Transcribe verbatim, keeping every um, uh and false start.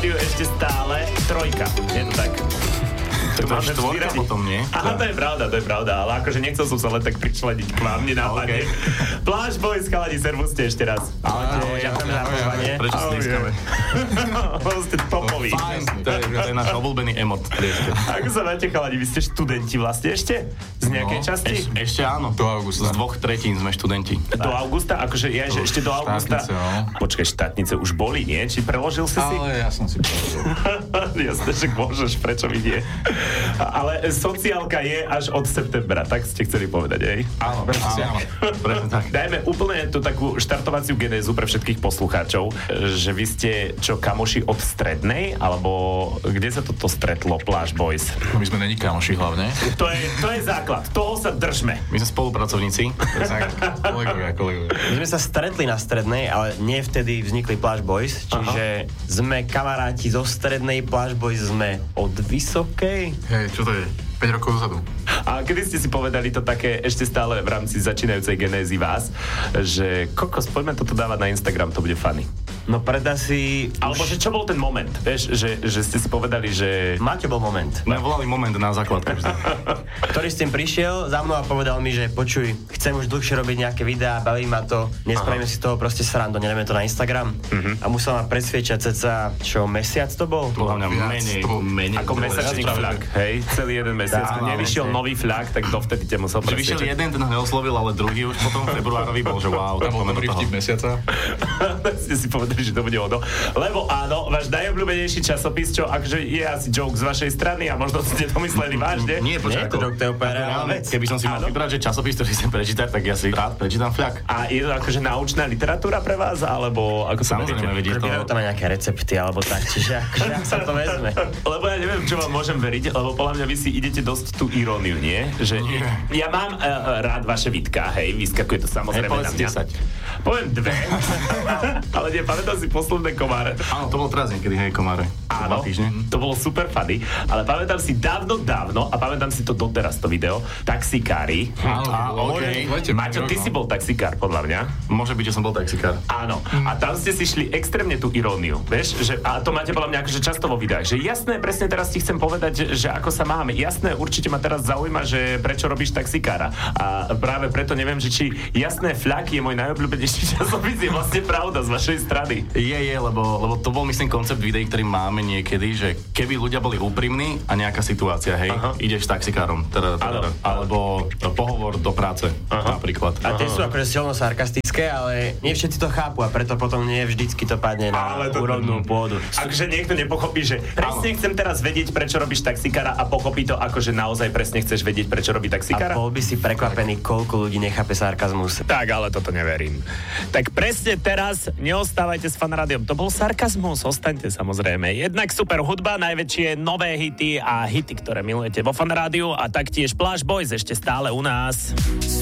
rádiu ešte stále trojka. Je to tak? To máš štvorka potom, nie? Aha, to je pravda, to je pravda, ale akože nechcel som sa len tak pričleniť k vám, nenápadne. Okay. Pláž Boys, chalani, servuste ešte raz. Ahojte, ďakujem za pozvanie. Prečo slieskame? Ste topoví. Fajn, to je, to je náš obľúbený emot. Ako sa máte, chalani, vy ste študenti vlastne ešte? Z nejakej no, časti? Eš, ešte áno. Do augusta. Z dvoch tretín sme študenti. Do augusta? Akože ja, že ešte do augusta? Štátnice, no. Počkaj, štátnice už boli, nie? Či preložil si si? Ale ja som si preložil. Jasne, že môžeš, prečo mi nie? Ale sociálka je až od septembra, tak ste chceli povedať, hej? Áno, áno. Presne tak. Dajme úplne tú takú štartovaciu genézu pre všetkých poslucháčov, že vy ste čo, kamoši od strednej, alebo kde sa toto stretlo, Pláž Boys? My sme není kamoši hlavne. To je, to je základ, toho sa držme. My sme spolupracovníci. Kolegovia, kolegovia. My sme sa stretli na strednej, ale nie vtedy vznikli Pláž Boys, čiže Aha. sme kamaráti zo strednej, Pláž Boys sme od vysokej. Hej, čo to je? päť rokov dozadu. A kedy ste si povedali to také ešte stále v rámci začínajúcej genézy vás, že kokos, poďme toto dávať na Instagram, to bude funny. No pred asi... Alebo že čo bol ten moment, vieš, že, že ste si povedali, že... Máte bol moment. My volali moment na základke vždy. Ktorý s tým prišiel za mnou a povedal mi, že počuj, chcem už dlhšie robiť nejaké videá, baví ma to, nespravíme si toho proste srandu, nedáme to na Instagram. Uh-huh. A musel ma presviečať ceca, čo mesiac to bol? Podľa mňa menej, menej. Ako mesačný fľak, hej, celý jeden mesiac. Keď nevyšiel nový fľak, tak dovtedy ťa musel presviečať. Vyšiel jeden, ten ho neoslovil, ale druhý už potom februárový bol, že wow. To bol dobrý vtip mesiaca. Ste si povedali, že to bude ono. Lebo áno, váš najobľúbenejší časopis, čo akože je asi joke z vašej strany a možno ste to mysleli vážne. Nie, počkaj, to joke, to je úplne reálna vec. Keby som si mal vybrať, že časopis, ktorý chcem prečítať, tak ja si rád prečítam Fľak. A je to akože naučná literatúra pre vás, alebo ako sa samozrejme vedieť to? Prebiehajú tam aj nejaké recepty, alebo tak, čiže akože ak sa to vezme. Lebo ja neviem, čo vám môžem veriť, lebo podľa mňa vy si idete dosť tú iróniu, nie? Že nie. Ja mám uh, rád vaše vidká, hej, vyskakuje to samozrejme hey, na mňa. desať. Poviem dve, ale nie, pamätám si posledné komáre. Áno, to bolo teraz niekedy, hej, komáre. Áno, to bolo super funny, ale pamätám si dávno, dávno, a pamätám si to doteraz, to video, taxikári. Áno, okej. Okay. Maťo, ty si bol taxikár, podľa mňa. Môže byť, že som bol taxikár. Áno, a tam ste si šli extrémne tú iróniu, vieš, že, a to máte podľa mňa akože často vo videách, že jasné, presne teraz ti chcem povedať, že, že ako sa máme, jasné, určite ma teraz zaujíma, že prečo robíš taxikára. A práve preto neviem, že či jasné Fľak je môj najobľúbenejší časopis, je vlastne pravda z vašej strany. Je, je, lebo, lebo to bol, myslím, koncept videí, ktorý máme niekedy, že keby ľudia boli úprimní a nejaká situácia, hej, aha, ideš taxikárom, teda, teda, alebo pohovor do práce, aha, napríklad. A tie sú akože silno sarkastické, ale nie všetci to chápu a preto potom nie vždycky to padne na to, úrodnú pôdu. Akže niekto nepochopí, že presne áno, chcem teraz vedieť, prečo robíš taxikára a pochopí to ako, že naozaj presne chceš vedieť, prečo robí taxikára. A bol by si prekvapený, koľko ľudí nechápe sarkazmus. Tak, ale toto neverím. Tak presne teraz neostávajte s Fanrádiom. To bol sarkazmus, ostaňte samozrejme. Jednak super hudba, najväčšie nové hity a hity, ktoré milujete vo Fanrádiu a taktiež Pláž Boys ešte stále u nás.